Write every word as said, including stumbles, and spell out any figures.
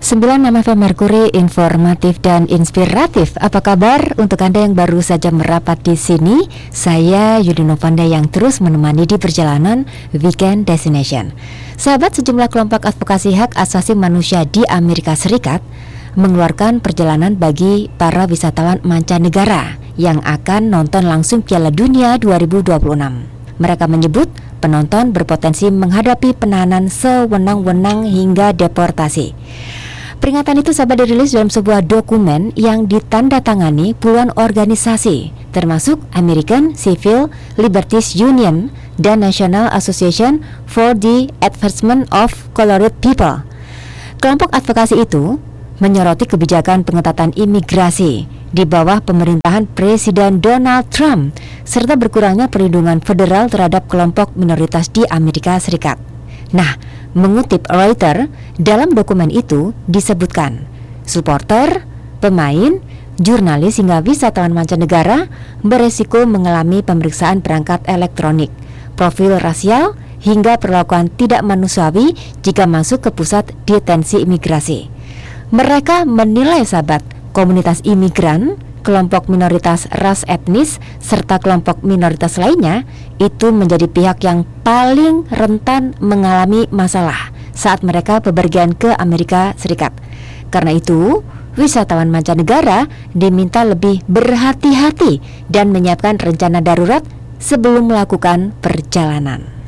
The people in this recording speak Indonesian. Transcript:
sembilan enam F M Merkuri, informatif dan inspiratif. Apa kabar untuk Anda yang baru saja merapat di sini? Saya Yudi Novanda yang terus menemani di perjalanan Weekend Destination. Sahabat, sejumlah kelompok advokasi hak asasi manusia di Amerika Serikat mengeluarkan perjalanan bagi para wisatawan mancanegara yang akan nonton langsung Piala Dunia dua ribu dua puluh enam. Mereka menyebut penonton berpotensi menghadapi penahanan sewenang-wenang hingga deportasi. Peringatan itu sahabat dirilis dalam sebuah dokumen yang ditandatangani puluhan organisasi, termasuk American Civil Liberties Union dan National Association for the Advancement of Colored People. Kelompok advokasi itu menyoroti kebijakan pengetatan imigrasi di bawah pemerintahan Presiden Donald Trump serta berkurangnya perlindungan federal terhadap kelompok minoritas di Amerika Serikat. Nah, mengutip Reuters, dalam dokumen itu disebutkan supporter, pemain, jurnalis hingga wisatawan mancanegara beresiko mengalami pemeriksaan perangkat elektronik, profil rasial hingga perlakuan tidak manusiawi jika masuk ke pusat detensi imigrasi. Mereka menilai sahabat, komunitas imigran, kelompok minoritas ras etnis, serta kelompok minoritas lainnya itu menjadi pihak yang paling rentan mengalami masalah saat mereka bepergian ke Amerika Serikat. Karena itu, wisatawan mancanegara diminta lebih berhati-hati dan menyiapkan rencana darurat sebelum melakukan perjalanan.